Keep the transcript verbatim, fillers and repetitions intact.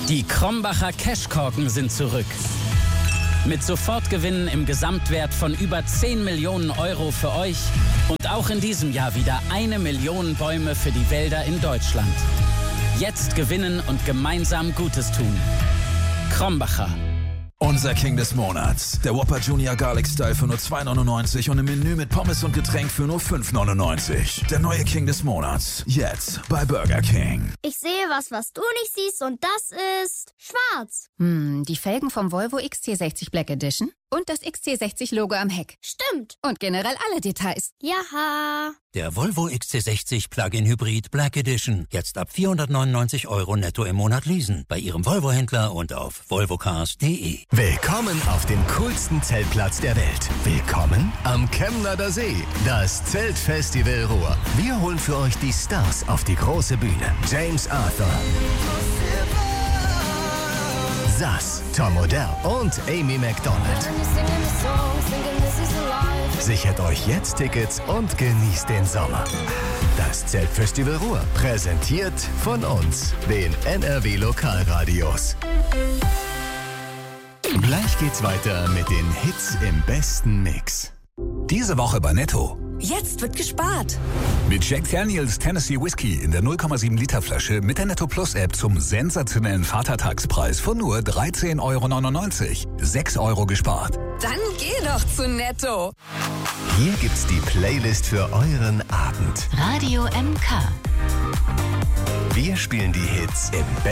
Die Krombacher Cashkorken sind zurück. Mit Sofortgewinnen im Gesamtwert von über zehn Millionen Euro für euch und auch in diesem Jahr wieder eine Million Bäume für die Wälder in Deutschland. Jetzt gewinnen und gemeinsam Gutes tun. Krombacher. Unser King des Monats. Der Whopper Junior Garlic Style für nur zwei neunundneunzig und im Menü mit Pommes und Getränk für nur fünf neunundneunzig. Der neue King des Monats. Jetzt bei Burger King. Ich sehe was, was du nicht siehst, und das ist schwarz. Hm, die Felgen vom Volvo X C sechzig Black Edition und das X C sechzig Logo am Heck. Stimmt. Und generell alle Details. Jaha. Der Volvo X C sechzig Plug-in Hybrid Black Edition. Jetzt ab vierhundertneunundneunzig Euro netto im Monat leasen. Bei Ihrem Volvo-Händler und auf volvocars punkt de. Willkommen auf dem coolsten Zeltplatz der Welt. Willkommen am Chemnader See. Das Zeltfestival Ruhr. Wir holen für euch die Stars auf die große Bühne. James Arthur, Sass, Tom Odell und Amy Macdonald. Sichert euch jetzt Tickets und genießt den Sommer. Das Zeltfestival Ruhr, präsentiert von uns, den N R W Lokalradios. Gleich geht's weiter mit den Hits im besten Mix. Diese Woche bei Netto. Jetzt wird gespart. Mit Jack Daniels Tennessee Whiskey in der null Komma sieben Liter Flasche mit der Netto Plus App zum sensationellen Vatertagspreis von nur dreizehn neunundneunzig Euro. sechs Euro gespart. Dann geh doch zu Netto. Hier gibt's die Playlist für euren Abend. Radio M K. Wir spielen die Hits im